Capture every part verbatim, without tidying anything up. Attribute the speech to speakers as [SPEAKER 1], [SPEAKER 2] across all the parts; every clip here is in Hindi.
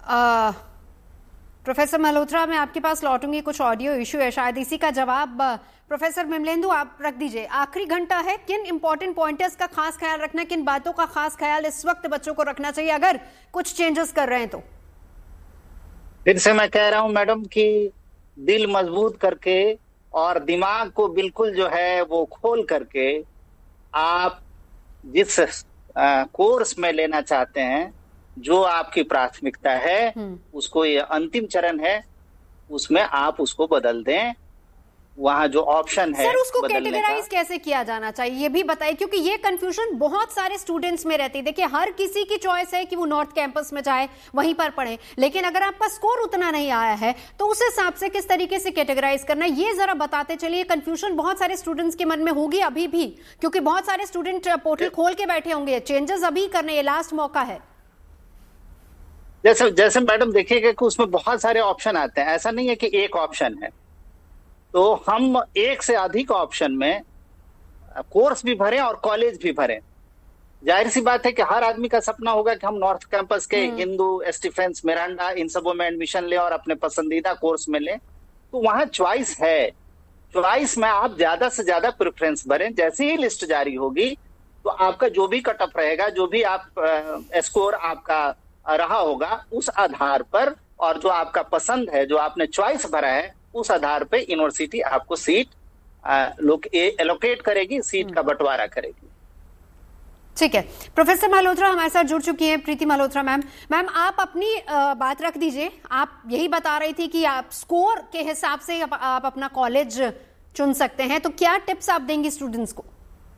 [SPEAKER 1] आ, प्रोफेसर मल्होत्रा, मैं आपके पास लौटूंगी, कुछ ऑडियो इशू है शायद, इसी का जवाब प्रोफेसर विमलेंदु आप रख दीजिए। आखिरी घंटा है, किन इंपॉर्टेंट पॉइंटर्स का खास ख्याल रखना, किन बातों का खास ख्याल इस वक्त बच्चों को रखना चाहिए अगर कुछ चेंजेस कर रहे हैं तो?
[SPEAKER 2] फिर से मैं कह रहा हूं मैडम कि दिल मजबूत करके और दिमाग को बिल्कुल जो है वो खोल करके आप जिस आ, कोर्स में लेना चाहते हैं, जो आपकी प्राथमिकता है, उसको ये अंतिम चरण है, उसमें आप उसको बदल दें। वहां जो ऑप्शन है
[SPEAKER 1] सर उसको कैटेगराइज कैसे किया जाना चाहिए ये भी बताइए, क्योंकि ये कंफ्यूजन बहुत सारे स्टूडेंट्स में रहती है। देखिए हर किसी की चॉइस है कि वो नॉर्थ कैंपस में जाए, वहीं पर पढ़े, लेकिन अगर आपका स्कोर उतना नहीं आया है तो उस हिसाब से किस तरीके से कैटेगराइज करना है ये जरा बताते चलिए। कंफ्यूजन बहुत सारे स्टूडेंट्स के मन में होगी अभी भी, क्योंकि बहुत सारे स्टूडेंट पोर्टल खोल के बैठे होंगे, चेंजेस अभी करने, ये लास्ट मौका है।
[SPEAKER 2] जैसे जैसे मैडम देखिएगा कि उसमें बहुत सारे ऑप्शन आते हैं, ऐसा नहीं है कि एक ऑप्शन है। तो हम एक से अधिक ऑप्शन में कोर्स भी भरें और कॉलेज भी भरें। जाहिर सी बात है कि हर आदमी का सपना होगा कि हम नॉर्थ कैंपस के हिंदू, स्टीफेंस, मिरांडा, इन सबों में एडमिशन लें और अपने पसंदीदा कोर्स में लें। तो वहां चॉइस है, चॉइस में आप ज्यादा से ज्यादा प्रेफरेंस भरें। जैसे ही लिस्ट जारी होगी तो आपका जो भी कट ऑफ रहेगा, जो भी आप स्कोर आपका रहा होगा, उस आधार पर और जो आपका पसंद है, जो आपने चॉइस भरा है, उस आधार पे यूनिवर्सिटी आपको सीट लोग एलोकेट करेगी, सीट का बंटवारा करेगी।
[SPEAKER 1] ठीक है, प्रोफेसर मल्होत्रा हमारे साथ जुड़ चुकी हैं, प्रीति मल्होत्रा मैम। मैम आप अपनी बात रख दीजिए। आप यही बता रही थी कि आप स्कोर के हिसाब से आप, आप अपना कॉलेज चुन सकते हैं, तो क्या टिप्स आप देंगी स्टूडेंट्स को?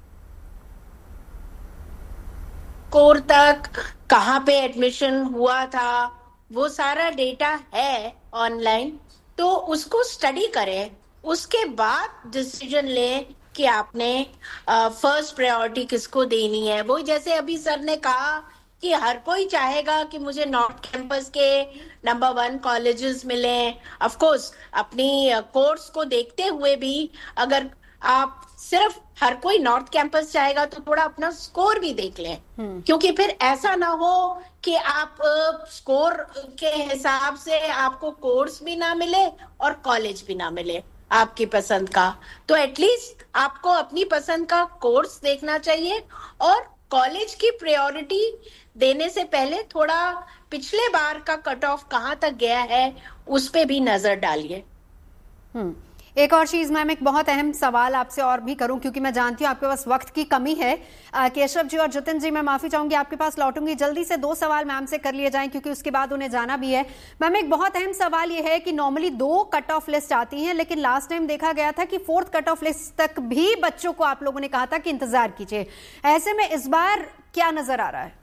[SPEAKER 3] स्कोर तक कहाँ पे एडमिशन हुआ था वो सारा डेटा है ऑनलाइन, तो उसको स्टडी करें, उसके बाद डिसीजन लें कि आपने फर्स्ट प्रायोरिटी किसको देनी है। वो जैसे अभी सर ने कहा कि हर कोई चाहेगा कि मुझे नॉर्थ कैंपस के नंबर वन कॉलेजेस मिलें। ऑफ कोर्स अपनी कोर्स को देखते हुए भी अगर आप सिर्फ हर कोई नॉर्थ कैंपस चाहेगा तो थोड़ा अपना स्कोर भी देख लें, क्योंकि फिर ऐसा ना हो कि आप स्कोर के हिसाब से आपको कोर्स भी ना मिले और कॉलेज भी ना मिले आपकी पसंद का। तो एटलीस्ट आपको अपनी पसंद का कोर्स देखना चाहिए और कॉलेज की प्रायोरिटी देने से पहले थोड़ा पिछले बार का कट ऑफ कहाँ तक गया है उस पे भी नजर डालिए।
[SPEAKER 1] हम्म एक और चीज मैम, एक बहुत अहम सवाल आपसे और भी करूं, क्योंकि मैं जानती हूं आपके पास वक्त की कमी है। केशव जी और जतिन जी, मैं माफी चाहूंगी, आपके पास लौटूंगी। जल्दी से दो सवाल मैम से कर लिए जाएं क्योंकि उसके बाद उन्हें जाना भी है। मैम एक बहुत अहम सवाल ये है कि नॉर्मली दो कट ऑफ लिस्ट आती हैं, लेकिन लास्ट टाइम देखा गया था कि फोर्थ कट ऑफ लिस्ट तक भी बच्चों को आप लोगों ने कहा था कि इंतजार कीजिए। ऐसे में इस बार क्या नजर आ रहा है?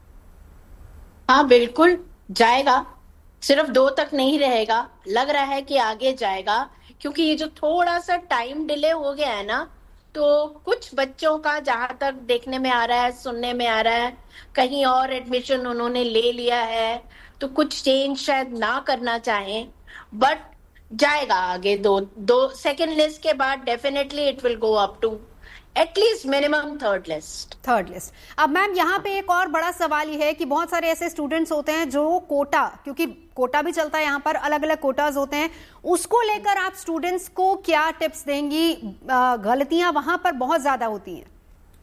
[SPEAKER 3] हाँ बिल्कुल जाएगा, सिर्फ दो तक नहीं रहेगा, लग रहा है कि आगे जाएगा, क्योंकि ये जो थोड़ा सा टाइम डिले हो गया है ना, तो कुछ बच्चों का जहां तक देखने में आ रहा है, सुनने में आ रहा है, कहीं और एडमिशन उन्होंने ले लिया है, तो कुछ चेंज शायद ना करना चाहें, बट जाएगा आगे। दो दो सेकेंड लिस्ट के बाद definitely it will go up to at least minimum third list
[SPEAKER 1] third list अब मैम यहाँ पे एक और बड़ा सवाल ये है कि बहुत सारे ऐसे स्टूडेंट्स होते हैं जो कोटा, क्योंकि कोटा भी चलता है यहाँ पर, अलग अलग कोटाज होते हैं, उसको लेकर आप स्टूडेंट्स को क्या टिप्स देंगी? गलतियां वहां पर बहुत ज्यादा होती हैं।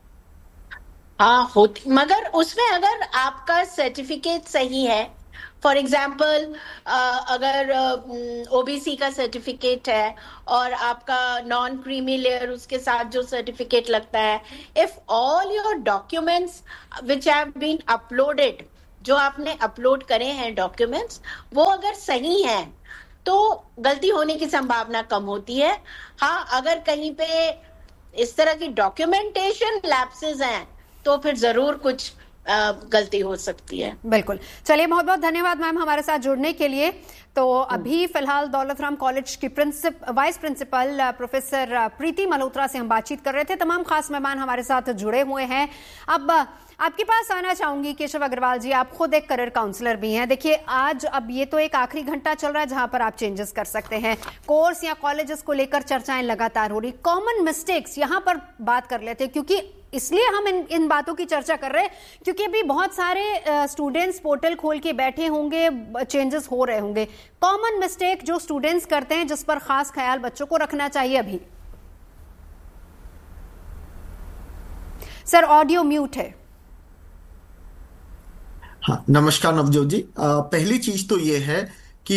[SPEAKER 3] हाँ होती, मगर उसमें अगर आपका सर्टिफिकेट सही है, फॉर एग्जाम्पल अगर ओबीसी का सर्टिफिकेट है और आपका नॉन क्रीमी लेयर उसके साथ जो सर्टिफिकेट लगता है, if all your documents which have been uploaded, जो आपने अपलोड करे हैं डॉक्यूमेंट्स, वो अगर सही हैं तो गलती होने की संभावना कम होती है। हाँ अगर कहीं पे इस तरह की डॉक्यूमेंटेशन लैप्सेस हैं तो फिर जरूर कुछ गलती हो सकती है।
[SPEAKER 1] बिल्कुल, चलिए बहुत बहुत धन्यवाद मैम हमारे साथ जुड़ने के लिए। तो अभी फिलहाल दौलत राम कॉलेज की प्रिंसिप वाइस प्रिंसिपल प्रोफेसर प्रीति मल्होत्रा से हम बातचीत कर रहे थे। तमाम खास मेहमान हमारे साथ जुड़े हुए हैं। अब आपके पास आना चाहूंगी केशव अग्रवाल जी, आप खुद एक करियर काउंसलर भी हैं। देखिए आज अब ये तो एक आखिरी घंटा चल रहा है जहां पर आप चेंजेस कर सकते हैं। कोर्स या कॉलेजेस को लेकर चर्चाएं लगातार हो रही, कॉमन मिस्टेक्स यहां पर बात कर लेते हैं, क्योंकि इसलिए हम इन इन बातों की चर्चा कर रहे हैं क्योंकि अभी बहुत सारे स्टूडेंट्स पोर्टल खोल के बैठे होंगे, चेंजेस हो रहे होंगे। कॉमन मिस्टेक जो स्टूडेंट्स करते हैं जिस पर खास ख्याल बच्चों को रखना चाहिए अभी। सर ऑडियो म्यूट है।
[SPEAKER 4] हाँ, नमस्कार नवजोत जी। आ, पहली चीज तो ये है कि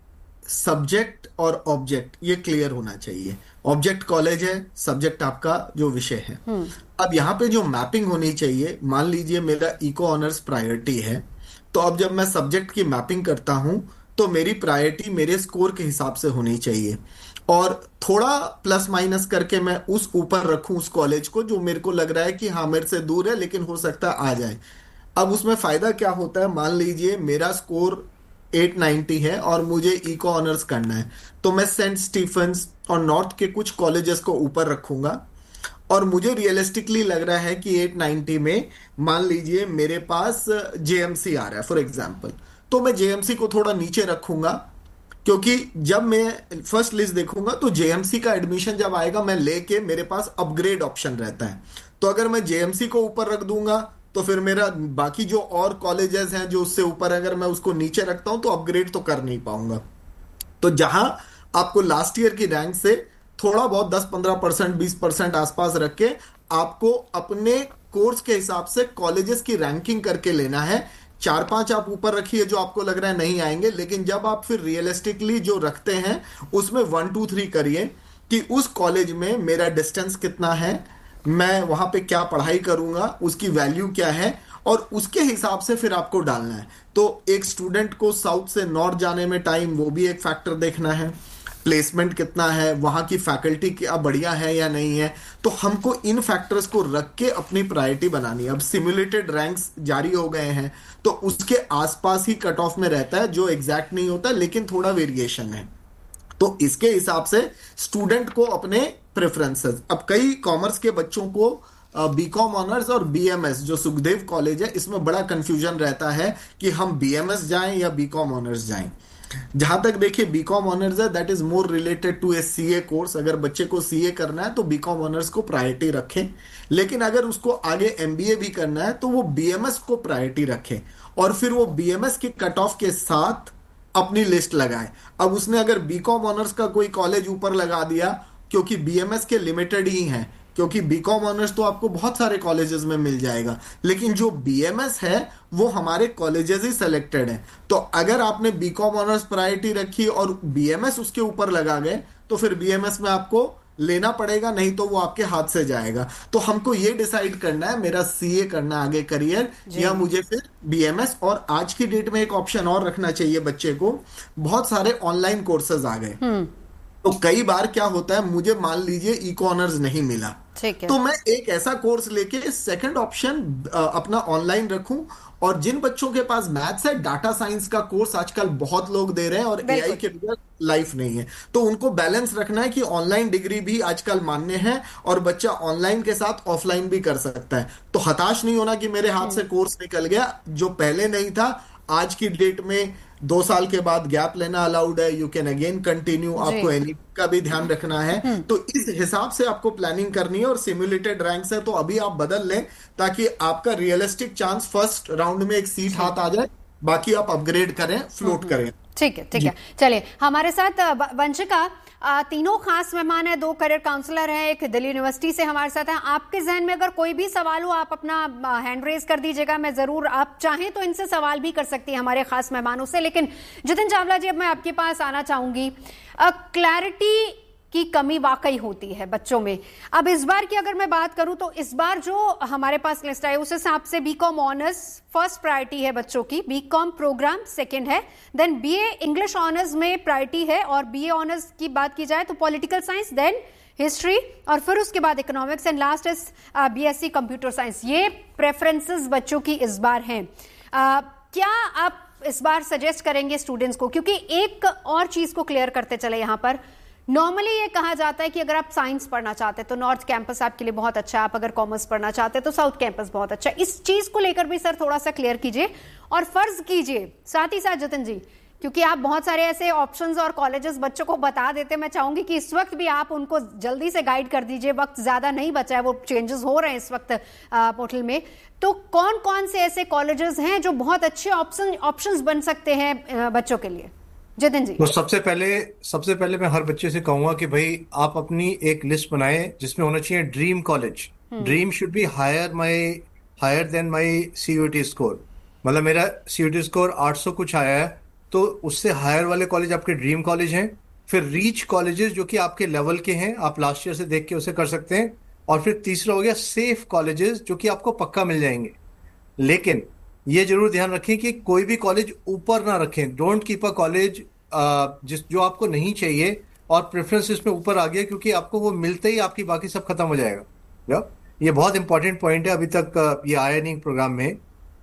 [SPEAKER 4] सब्जेक्ट और ऑब्जेक्ट ये क्लियर होना चाहिए। ऑब्जेक्ट कॉलेज है, सब्जेक्ट आपका जो विषय है। अब यहाँ पे जो मैपिंग होनी चाहिए, मान लीजिए मेरा इको ऑनर्स प्रायोरिटी है, तो अब जब मैं सब्जेक्ट की मैपिंग करता हूं तो मेरी प्रायोरिटी मेरे स्कोर के हिसाब से होनी चाहिए और थोड़ा प्लस माइनस करके मैं उस ऊपर रखूं उस कॉलेज को जो मेरे को लग रहा है कि हाँ मेरे से दूर है लेकिन हो सकता है आ जाए। अब उसमें फायदा क्या होता है, मान लीजिए मेरा स्कोर आठ सौ नब्बे है और मुझे इको ऑनर्स करना है, तो मैं सेंट स्टीफेंस और नॉर्थ के कुछ कॉलेजेस को ऊपर रखूंगा और मुझे रियलिस्टिकली लग रहा है कि आठ सौ नब्बे में मान लीजिए मेरे पास जेएमसी आ रहा है फॉर एग्जांपल, तो मैं जेएमसी को थोड़ा नीचे रखूंगा क्योंकि जब मैं फर्स्ट लिस्ट देखूंगा तो जेएमसी का एडमिशन जब आएगा मैं लेके मेरे पास अपग्रेड ऑप्शन रहता है। तो अगर मैं जेएमसी को ऊपर रख दूंगा तो फिर मेरा बाकी जो और कॉलेजेस हैं जो उससे ऊपर अगर मैं उसको नीचे रखता हूं तो अपग्रेड तो कर नहीं पाऊंगा। तो जहां आपको लास्ट ईयर की रैंक से थोड़ा बहुत दस पंद्रह परसेंट बीस परसेंट आसपास रख के आपको अपने कोर्स के हिसाब से कॉलेजेस की रैंकिंग करके लेना है। चार पांच आप ऊपर रखिए जो आपको लग रहा है नहीं आएंगे, लेकिन जब आप फिर रियलिस्टिकली जो रखते हैं उसमें वन टू थ्री करिए कि उस कॉलेज में मेरा डिस्टेंस कितना है, मैं वहां पे क्या पढ़ाई करूंगा, उसकी वैल्यू क्या है और उसके हिसाब से फिर आपको डालना है। तो एक स्टूडेंट को साउथ से नॉर्थ जाने में टाइम, वो भी एक फैक्टर देखना है। प्लेसमेंट कितना है, वहां की फैकल्टी क्या बढ़िया है या नहीं है, तो हमको इन फैक्टर्स को रख के अपनी प्रायोरिटी बनानी है। अब सिमुलेटेड रैंक्स जारी हो गए हैं तो उसके आसपास ही कट ऑफ में रहता है, जो एग्जैक्ट नहीं होता लेकिन थोड़ा वेरिएशन है। तो इसके हिसाब से स्टूडेंट को अपने प्रेफरेंसेस, अब कई कॉमर्स के बच्चों को बीकॉम ऑनर्स और बीएमएस जो सुखदेव कॉलेज है इसमें बड़ा कंफ्यूजन रहता है कि हम बीएमएस जाएं या बीकॉम ऑनर्स जाएं। जहां तक देखिए बीकॉम ऑनर्स है that is more related to A CA course. अगर बच्चे को सीए करना है तो बीकॉम ऑनर्स को प्रायोरिटी रखें, लेकिन अगर उसको आगे एमबीए भी करना है तो वो बीएमएस को प्रायोरिटी रखें और फिर वो बीएमएस के कट ऑफ के साथ अपनी लिस्ट लगाए। अब उसने अगर बीकॉम ऑनर्स का कोई कॉलेज ऊपर लगा दिया क्योंकि बीएमएस के लिमिटेड ही हैं, क्योंकि बीकॉम ऑनर्स तो आपको बहुत सारे कॉलेजेस में मिल जाएगा लेकिन जो बीएमएस है वो हमारे कॉलेजेस ही सिलेक्टेड हैं। तो अगर आपने बीकॉम ऑनर्स प्रायोरिटी रखी और बीएमएस उसके ऊपर लगा गए तो फिर बीएमएस में आपको लेना पड़ेगा, नहीं तो वो आपके हाथ से जाएगा। तो हमको ये डिसाइड करना है मेरा सीए करना आगे करियर या मुझे फिर बीएमएस। और आज की डेट में एक ऑप्शन और रखना चाहिए बच्चे को, बहुत सारे ऑनलाइन कोर्सेज आ गए। तो कई बार क्या होता है, मुझे मान लीजिए इको ऑनर्स नहीं मिला, तो मैं एक ऐसा कोर्स लेके सेकंड ऑप्शन अपना ऑनलाइन रखूं। और जिन बच्चों के पास मैथ्स है, डाटा साइंस का कोर्स आजकल बहुत लोग दे रहे हैं और एआई के बगैर लाइफ नहीं है, तो उनको बैलेंस रखना है कि ऑनलाइन डिग्री भी आजकल मान्य है और बच्चा ऑनलाइन के साथ ऑफलाइन भी कर सकता है। तो हताश नहीं होना कि मेरे हाथ से कोर्स निकल गया, जो पहले नहीं था आज की डेट में दो साल के बाद गैप लेना अलाउड है, यू कैन अगेन कंटिन्यू। आपको एनी का भी ध्यान रखना है, तो इस हिसाब से आपको प्लानिंग करनी है। और सिमुलेटेड रैंक्स है तो अभी आप बदल लें ताकि आपका रियलिस्टिक चांस फर्स्ट राउंड में एक सीट हाथ आ जाए, बाकी आप अपग्रेड करें, फ्लोट करें।
[SPEAKER 1] ठीक है, ठीक है। चलिए हमारे साथ वंशिका, तीनों खास मेहमान है, दो करियर काउंसलर हैं, एक दिल्ली यूनिवर्सिटी से हमारे साथ हैं। आपके जहन में अगर कोई भी सवाल हो आप अपना हैंड रेज कर दीजिएगा, मैं जरूर, आप चाहें तो इनसे सवाल भी कर सकती हैं हमारे खास मेहमानों से। लेकिन जितिन चावला जी, अब मैं आपके पास आना चाहूंगी। क्लैरिटी की कमी वाकई होती है बच्चों में। अब इस बार की अगर मैं बात करूं तो इस बार जो हमारे पास लिस्ट आई उस हिसाब से बीकॉम ऑनर्स फर्स्ट प्रायोरिटी है बच्चों की, बीकॉम प्रोग्राम सेकंड है, देन बीए इंग्लिश ऑनर्स में प्रायोरिटी है, और बीए ऑनर्स की बात की जाए तो पॉलिटिकल साइंस, देन हिस्ट्री, और फिर उसके बाद economics, and last is BSc computer science. ये प्रेफरेंसेस बच्चों की इस बार हैं। uh, क्या आप इस बार सजेस्ट करेंगे स्टूडेंट्स को, क्योंकि एक और चीज को क्लियर करते चले यहां पर, नॉर्मली ये कहा जाता है कि अगर आप साइंस पढ़ना चाहते हैं तो नॉर्थ कैंपस आपके लिए बहुत अच्छा है, आप अगर कॉमर्स पढ़ना चाहते हैं तो साउथ कैंपस बहुत अच्छा है। इस चीज को लेकर भी सर थोड़ा सा क्लियर कीजिए और फर्ज कीजिए साथ ही साथ जतिन जी, क्योंकि आप बहुत सारे ऐसे ऑप्शंस और कॉलेजेस बच्चों को बता देते हैं, मैं चाहूंगी कि इस वक्त भी आप उनको जल्दी से गाइड कर दीजिए, वक्त ज्यादा नहीं बचा है, वो चेंजेस हो रहे हैं इस वक्त पोर्टल में। तो कौन कौन से ऐसे कॉलेजेस हैं जो बहुत अच्छे ऑप्शन ऑप्शंस बन सकते हैं बच्चों के लिए? जतिन जी।
[SPEAKER 5] तो सबसे पहले सबसे पहले मैं हर बच्चे से कहूंगा कि भाई आप अपनी एक लिस्ट बनाएं जिसमें होना चाहिए dream college. Dream should be higher my higher than my CUT score. मतलब मेरा सीयूटी स्कोर आठ सौ कुछ आया है तो उससे हायर वाले कॉलेज आपके ड्रीम कॉलेज हैं। फिर रीच कॉलेजेस जो कि आपके लेवल के हैं, आप लास्ट ईयर से देख के उसे कर सकते हैं। और फिर तीसरा हो गया सेफ कॉलेजेस जो कि आपको पक्का मिल जाएंगे। लेकिन ये जरूर ध्यान रखें कि कोई भी कॉलेज ऊपर ना रखें। डोंट कीप अ कॉलेज जिस जो आपको नहीं चाहिए और प्रेफरेंस इसमें ऊपर आ गया, क्योंकि आपको वो मिलते ही आपकी बाकी सब खत्म हो जाएगा। ये बहुत इंपॉर्टेंट पॉइंट है, अभी तक ये आया नहीं प्रोग्राम में।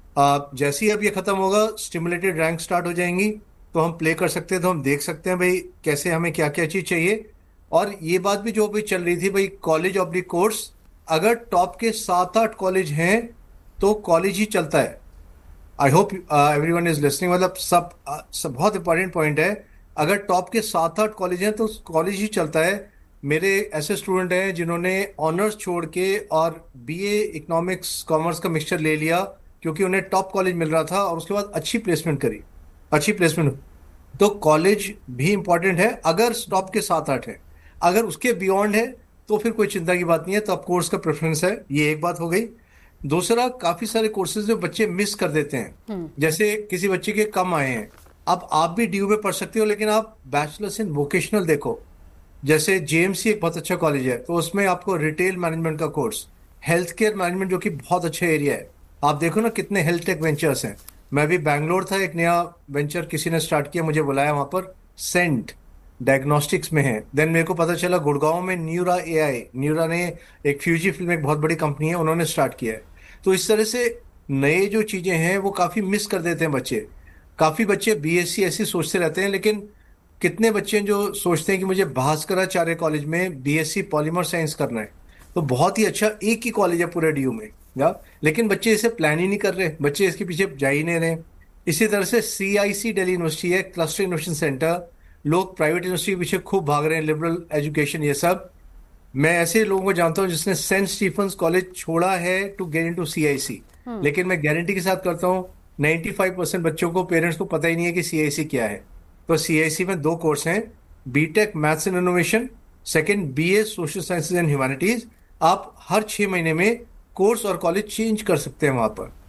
[SPEAKER 5] जैसे ही अब ये खत्म होगा स्टिमुलेटेड रैंक स्टार्ट हो जाएंगी तो हम प्ले कर सकते हैं, तो हम देख सकते हैं भाई कैसे हमें क्या क्या चीज चाहिए। और ये बात भी जो अभी चल रही थी भाई कॉलेज ऑब्लिक कोर्स, अगर टॉप के सात आठ कॉलेज हैं तो कॉलेज ही चलता है। I hope everyone is listening. मतलब सब, uh, सब बहुत इंपॉर्टेंट पॉइंट है। अगर टॉप के सात आठ कॉलेज हैं तो कॉलेज ही चलता है। मेरे ऐसे स्टूडेंट हैं जिन्होंने ऑनर्स छोड़ के और बीए इकोनॉमिक्स कॉमर्स का मिक्सचर ले लिया क्योंकि उन्हें टॉप कॉलेज मिल रहा था और उसके बाद अच्छी प्लेसमेंट करी, अच्छी प्लेसमेंट। तो कॉलेज भी इंपॉर्टेंट है अगर टॉप के सात आठ है। अगर उसके बियॉन्ड है तो फिर कोई चिंता की बात नहीं है, तो अब कोर्स का प्रेफरेंस है। ये एक बात हो गई। दूसरा, काफी सारे कोर्सेज जो बच्चे मिस कर देते हैं, जैसे किसी बच्चे के कम आए हैं, अब आप भी डी यू में पढ़ सकते हो लेकिन आप बैचलर्स इन वोकेशनल देखो। जैसे जेएमसी एक बहुत अच्छा कॉलेज है तो उसमें आपको रिटेल मैनेजमेंट का कोर्स, हेल्थ केयर मैनेजमेंट जो कि बहुत अच्छा एरिया है, आप देखो ना कितने हेल्थ टेक वेंचर्स हैं। मैं भी बैंगलोर था, एक नया वेंचर किसी ने स्टार्ट किया, मुझे बुलाया वहां पर, सेंट डायग्नोस्टिक्स में है। देन मेरे को पता चला गुड़गांव में न्यूरा एआई, न्यूरा ने एक फ्यूजी फिल्म, एक बहुत बड़ी कंपनी है, उन्होंने स्टार्ट किया है। तो इस तरह से नए जो चीजें हैं वो काफी मिस कर देते हैं बच्चे। काफी बच्चे बीएससी ऐसी सोचते रहते हैं, लेकिन कितने बच्चे जो सोचते हैं कि मुझे भास्कराचार्य कॉलेज में बीएससी पॉलीमर साइंस करना है, तो बहुत ही अच्छा एक ही कॉलेज है पूरे डीयू में, या लेकिन बच्चे इसे प्लान ही नहीं कर रहे, बच्चे इसके पीछे जा ही नहीं रहे। इसी तरह से सीआईसी दिल्ली यूनिवर्सिटी है, क्लस्टर इनोवेशन सेंटर, लोग प्राइवेट यूनिवर्सिटी के पीछे खूब भाग रहे हैं, लिबरल एजुकेशन, ये सब। मैं ऐसे लोगों को जानता हूं जिसने सेंट स्टीफन्स कॉलेज छोड़ा है टू गेट इनटू सीआईसी, लेकिन मैं गारंटी के साथ करता हूं पचानवे परसेंट बच्चों को, पेरेंट्स को पता ही नहीं है कि सीआईसी क्या है। तो सीआईसी में दो कोर्स हैं, BTech maths and innovation, second BA social sciences and humanities. आप हर छह महीने में कोर्स और कॉलेज चेंज कर सकते हैं वहां पर।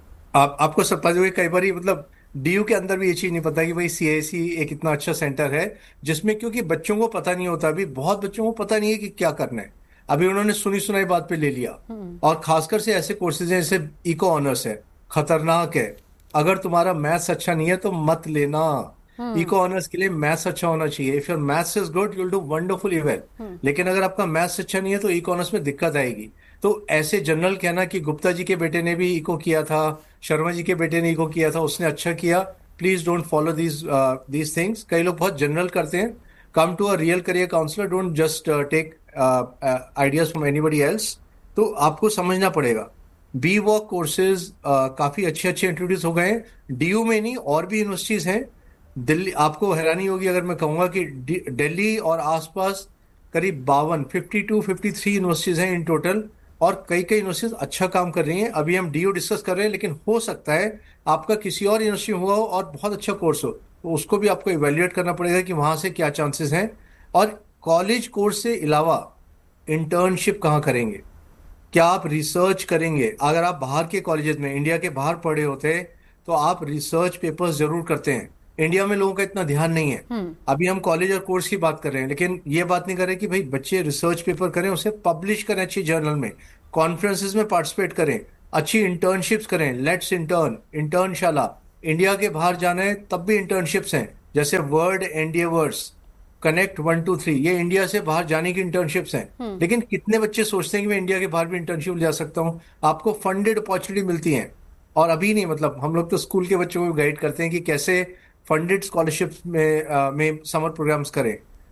[SPEAKER 5] आप आपको सरप्राइज होगी, कई बार मतलब डीयू के अंदर भी ये चीज नहीं पता कि भाई सीआईसी एक इतना अच्छा सेंटर है, जिसमें क्योंकि बच्चों को पता नहीं होता, अभी बहुत बच्चों को पता नहीं है कि क्या करना है, अभी उन्होंने सुनी सुनाई बात पे ले लिया। और खासकर से ऐसे कोर्सेज हैं जैसे इको ऑनर्स है, खतरनाक है। अगर तुम्हारा मैथ्स अच्छा नहीं है तो मत लेना। इको ऑनर्स के लिए मैथ्स अच्छा होना चाहिए। If your maths is good you will do wonderfully well, लेकिन अगर आपका मैथ्स अच्छा नहीं है तो इको ऑनर्स में दिक्कत आएगी। तो ऐसे जनरल कहना कि गुप्ता जी के बेटे ने भी इको किया था, शर्मा जी के बेटे ने इको किया था, उसने अच्छा किया, please don't follow these these things. कई लोग बहुत जनरल करते हैं। Come to a real career counsellor, don't just take ideas from anybody else. तो आपको समझना पड़ेगा। बी वॉक कोर्सेज काफी अच्छे अच्छे इंट्रोड्यूस हो गए हैं, डीयू में नहीं और भी यूनिवर्सिटीज हैं। दिल्ली, आपको हैरानी होगी अगर मैं कहूंगा कि दिल्ली और आसपास करीब बावन fifty to fifty three universities हैं इन टोटल, और कई कई यूनिवर्सिटीज अच्छा काम कर रही हैं। अभी हम डीयू डिस्कस कर रहे हैं, लेकिन हो सकता है आपका किसी और यूनिवर्सिटी में हुआ हो और बहुत अच्छा कोर्स हो, तो उसको भी आपको इवेल्युएट करना पड़ेगा कि वहां से क्या चांसेस हैं। और कॉलेज कोर्स से अलावा इंटर्नशिप कहाँ करेंगे, क्या आप रिसर्च करेंगे? अगर आप बाहर के कॉलेजेस में, इंडिया के बाहर पढ़े होते तो आप रिसर्च पेपर्स जरूर करते हैं। इंडिया में लोगों का इतना ध्यान नहीं है। अभी हम कॉलेज और कोर्स की बात कर रहे हैं, लेकिन ये बात नहीं कर रहे कि भाई बच्चे रिसर्च पेपर करें, उसे पब्लिश करें अच्छी जर्नल में, कॉन्फ्रेंसेस में पार्टिसिपेट करें, अच्छी इंटर्नशिप्स करें, लेट्स इंटर्न, इंटर्नशाला। इंडिया के बाहर जाना है तब भी इंटर्नशिप्स हैं, जैसे word एनडीएवर्स, connect one two three, ये इंडिया से बाहर जाने की इंटर्नशिप्स हैं। लेकिन कितने बच्चे सोचते हैं कि मैं इंडिया के बाहर भी इंटर्नशिप जा सकता हूँ? आपको फंडेड अपॉर्चुनिटी मिलती है। और अभी नहीं, मतलब हम लोग तो स्कूल के बच्चों को गाइड करते हैं कि कैसे फंडेड स्कॉलरशिप में आ, में समर प्रोग्राम्स करें।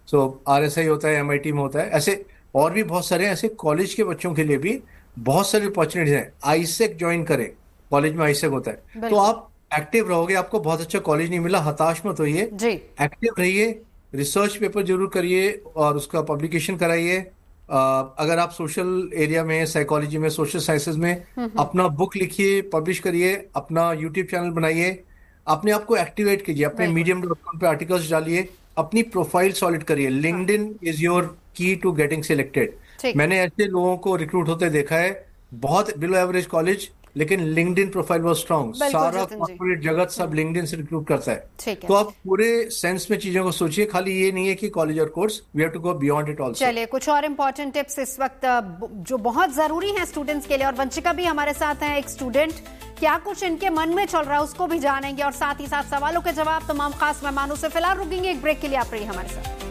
[SPEAKER 5] सो आर एस आई होता है, एम आई टी में होता है, ऐसे और भी बहुत सारे ऐसे कॉलेज के बच्चों के लिए भी बहुत सारी अपॉर्चुनिटीज हैं। आईसेक ज्वाइन करें, कॉलेज में आईसेक होता है, तो
[SPEAKER 1] बिल्कुल
[SPEAKER 5] आप एक्टिव रहोगे। आपको बहुत अच्छा कॉलेज नहीं मिला, हताश मत होइए,
[SPEAKER 1] जी।
[SPEAKER 5] एक्टिव रहिए, रिसर्च पेपर जरूर करिए और उसका पब्लिकेशन कराइए। अ, अगर आप सोशल एरिया में, साइकोलॉजी में, सोशल साइंसेज में अपना बुक लिखिए, पब्लिश करिए, अपना यूट्यूब चैनल बनाइए, अपने आप को एक्टिवेट कीजिए, अपने
[SPEAKER 1] बिल्कुल
[SPEAKER 5] मीडियम डॉट कॉम पे आर्टिकल्स डालिए, अपनी प्रोफाइल सॉलिड करिए। लिंक्डइन इज योर की टू गेटिंग सिलेक्टेड।
[SPEAKER 1] ठीक
[SPEAKER 5] मैंने ऐसे लोगों को रिक्रूट होते देखा है, बहुत बिलो एवरेज कॉलेज, लेकिन लिंक्डइन प्रोफाइल बहुत स्ट्रांग।
[SPEAKER 1] बिल्कुल
[SPEAKER 5] सारा
[SPEAKER 1] जतिन जी,
[SPEAKER 5] कॉर्पोरेट जगत सब लिंक्डइन से रिक्रूट करता है।
[SPEAKER 1] ठीक है।
[SPEAKER 5] तो आप पूरे सेंस में चीजों को सोचिए, खाली ये नहीं है कि कॉलेज और course, we have to go beyond it also.
[SPEAKER 1] चलिए, कुछ और इंपॉर्टेंट टिप्स इस वक्त अ, ब- जो बहुत जरूरी हैं स्टूडेंट्स के लिए, और वंशिका भी हमारे साथ हैं, एक स्टूडेंट, क्या कुछ इनके मन में चल रहा है उसको भी जानेंगे, और साथ ही साथ सवालों के जवाब तमाम खास मेहमानों से। फिलहाल रुकेंगे एक ब्रेक के लिए, आप रहिए हमारे साथ।